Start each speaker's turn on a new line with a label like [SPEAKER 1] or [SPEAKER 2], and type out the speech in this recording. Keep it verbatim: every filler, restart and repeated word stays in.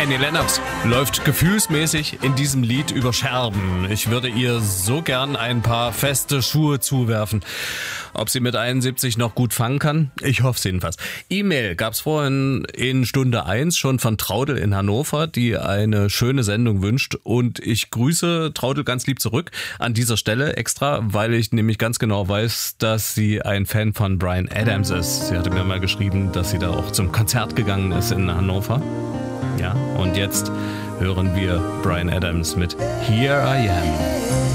[SPEAKER 1] Annie Lennox läuft gefühlsmäßig in diesem Lied über Scherben. Ich würde ihr so gern ein paar feste Schuhe zuwerfen. Ob sie mit einundsiebzig noch gut fangen kann? Ich hoffe es jedenfalls. E-Mail gab es vorhin in Stunde eins schon von Traudel in Hannover, die eine schöne Sendung wünscht. Und ich grüße Traudel ganz lieb zurück an dieser Stelle extra, weil ich nämlich ganz genau weiß, dass sie ein Fan von Bryan Adams ist. Sie hatte mir mal geschrieben, dass sie da auch zum Konzert gegangen ist in Hannover. Ja, und jetzt hören wir Bryan Adams mit Here I Am.